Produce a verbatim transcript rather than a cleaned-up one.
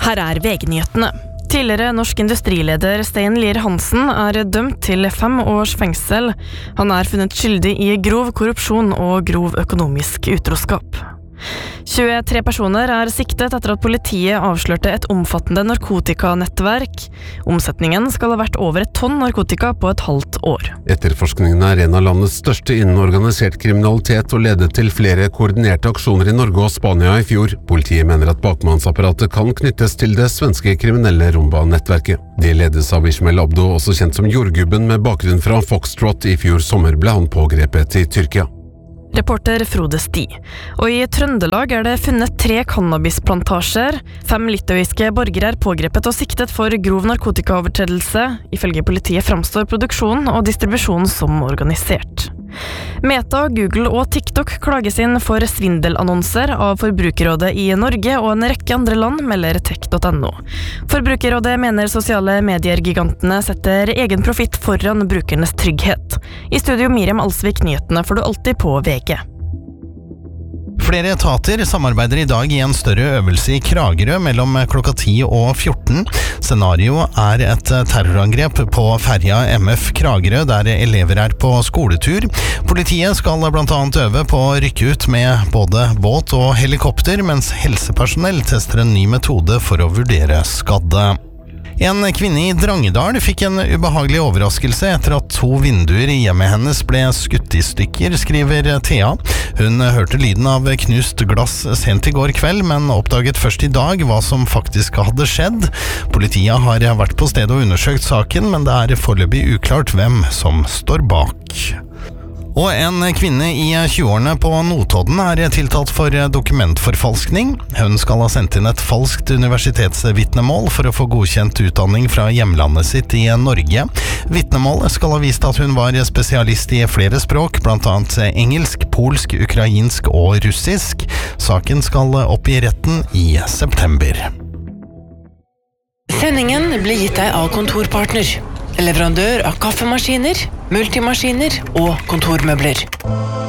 Her er V G-nyhetene. Tidligere norsk industrileder Stein Lier Hansen er dømt til fem års fengsel. Han er funnet skyldig i grov korrupsjon og grov økonomisk utroskap. tjuetre personer er siktet etter at politiet avslørte et omfattende narkotikanettverk. Omsetningen skal ha vært over et tonn narkotika på et halvt år. Etterforskningen er en av landets største innen organisert kriminalitet og ledet til flere koordinerte aksjoner i Norge og Spania i fjor. Politiet mener at bakmannsapparatet kan knyttes til det svenske kriminelle Rumba-nettverket. Det ledes av Ismail Abdo, også kjent som jordgubben med bakgrunn fra Foxtrot. I fjor sommer ble han pågrepet i Tyrkia. Reporter Frode Sti. Og i Trøndelag er det funnet tre cannabisplantasjer. Fem litauiske borgere er pågrepet og siktet for grov narkotikaovertredelse. Ifølge politiet framstår produksjonen og distribusjonen som organisert. Meta, Google og TikTok klages inn for svindelannonser av Forbrukerrådet i Norge og en rekke andre land, melder tech punktum no. Forbrukerrådet mener sosiale medier-gigantene setter egen profitt foran brukernes trygghet. I studio Miriam Alsvik, nyhetene får du alltid på V G. Flere etater samarbeider i dag i en større øvelse i Kragerø mellom klokka ti og fjorten. Scenario er et terrorangrep på ferja M F Kragerø, der elever er på skoletur. Politiet skal blant annet øve på å rykke ut med både båt og helikopter, mens helsepersonell tester en ny metode for å vurdere skadde. En kvinne i Drangedal fikk en ubehagelig overraskelse etter at to vinduer i hjemmet hennes ble skutt i stykker, skriver Thea. Hun hørte lyden av knust glass sent i går kveld, men oppdaget først i dag hva som faktisk hadde skjedd. Politiet har vært på stedet og undersøkt saken, men det er foreløpig uklart hvem som står bak. Og en kvinne i tjueårene på Notodden er tiltalt for dokumentforfalskning. Hun skal ha sendt inn et falskt universitetsvitnemål for å få godkjent utdanning fra hjemlandet sitt i Norge. Vitnemålet skal ha vist at hun var spesialist i flere språk, blant annet engelsk, polsk, ukrainsk og russisk. Saken skal opp i retten i september. Sendingen blir gitt deg av Kontorpartner, leverandør av kaffemaskiner, multimaskiner og kontormøbler.